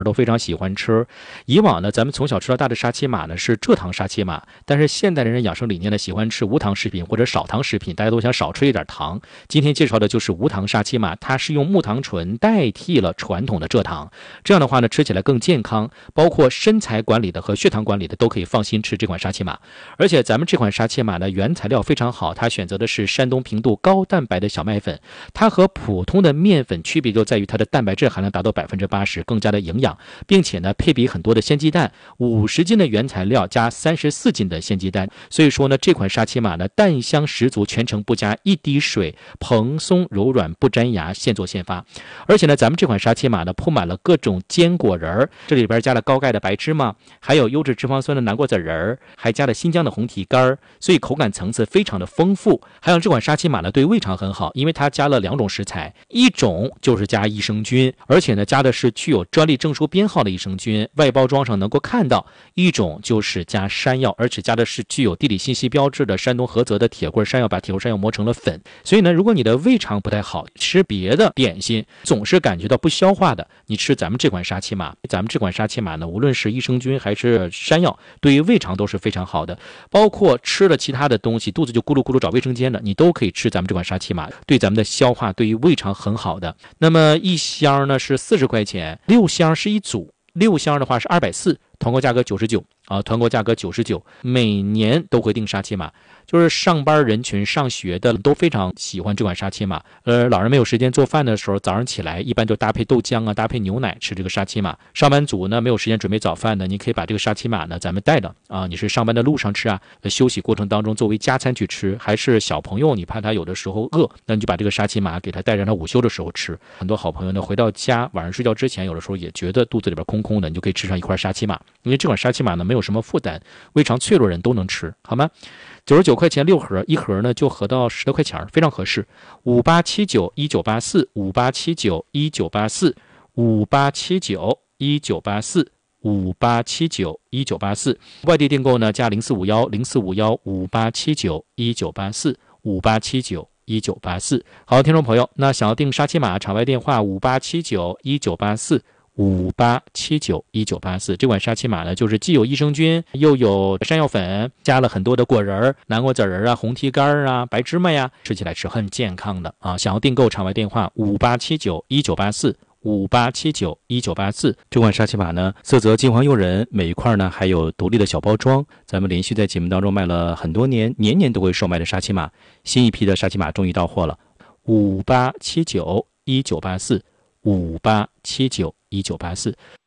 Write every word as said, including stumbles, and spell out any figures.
都非常喜欢吃。以往呢，咱们从小吃到大的沙琪玛呢是蔗糖沙琪玛，但是现代人养生理念呢喜欢吃无糖食品或者少糖食品，大家都想少吃一点糖。今天介绍的就是无糖沙琪玛，它是用木糖醇代替了传统的蔗糖，这样的话呢吃起来更健康，包括身材管理的和血糖管理的都可以放心吃这款沙琪玛。而且咱们这款沙琪玛呢原材料非常好，它选择的是山东平度高蛋白的小麦粉，它和普通的面粉区别就在于它的蛋白质含量达到百分之八十，更加的营养。并且呢，配比很多的鲜鸡蛋，五十斤的原材料加三十四斤的鲜鸡蛋，所以说呢，这款沙琪玛呢，蛋香十足，全程不加一滴水，蓬松柔软，不粘牙，现做现发。而且呢，咱们这款沙琪玛呢，铺满了各种坚果仁儿，这里边加了高钙的白芝麻，还有优质脂肪酸的南瓜籽仁儿，还加了新疆的红提干，所以口感层次非常的丰富。还有这款沙琪玛呢，对胃肠很好，因为它加了两种食材，一种就是加益生菌，而且呢，加的是具有专利证书编号的益生菌，外包装上能够看到；一种就是加山药，而且加的是具有地理信息标志的山东菏泽的铁棍山药，把铁棍山药磨成了粉。所以呢，如果你的胃肠不太好，吃别的点心总是感觉到不消化的，你吃咱们这款沙琪玛，咱们这款沙琪玛呢，无论是益生菌还是山药，对于胃肠都是非常好的。包括吃了其他的东西，肚子就咕噜咕噜找卫生间了，你都可以吃咱们这款沙琪玛，对咱们的消化，对于胃肠很好的。那么一箱呢是四十块钱，六箱是一组。六箱的话是二百四十，团购价格九十九啊，团购价格九十九，每年都会订沙琪玛，就是上班人群、上学的都非常喜欢这款沙琪玛。呃，老人没有时间做饭的时候，早上起来一般就搭配豆浆啊，搭配牛奶吃这个沙琪玛。上班族呢没有时间准备早饭呢，你可以把这个沙琪玛呢咱们带着啊，你是上班的路上吃啊，休息过程当中作为加餐去吃，还是小朋友你怕他有的时候饿，那你就把这个沙琪玛给他带着他午休的时候吃。很多好朋友呢回到家晚上睡觉之前，有的时候也觉得肚子里边空空的，你就可以吃上一块沙琪玛，因为这款沙琪玛呢没有什么负担，胃肠脆弱人都能吃，好吗？九十九块钱六盒，一盒呢就合到十多块钱，非常合适。五八七九一九八四，五八七九一九八四，五八七九一九八四，五八七九一九八四。外地订购呢加零四五幺零四五幺五八七九一九八四，五八七九一九八四。好，听众朋友，那想要订沙琪玛，场外电话五八七九一九八四。五八七九一九八四，这款沙琪玛呢，就是既有益生菌，又有山药粉，加了很多的果仁、南瓜籽仁啊、红提干啊、白芝麻呀，吃起来是很健康的啊！想要订购，场外电话五八七九一九八四。五八七九一九八四，这款沙琪玛呢，色泽金黄诱人，每一块呢还有独立的小包装。咱们连续在节目当中卖了很多年，年年都会售卖的沙琪玛，新一批的沙琪玛终于到货了。五八七九一九八四，五八七九一九八四。